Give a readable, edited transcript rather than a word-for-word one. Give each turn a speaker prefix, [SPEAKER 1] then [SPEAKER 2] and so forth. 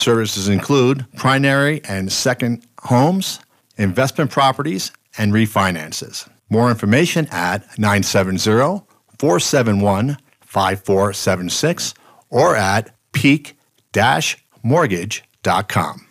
[SPEAKER 1] Services include primary and second homes, investment properties, and refinances. More information at 970-471-5476 or at peak-mortgage.com.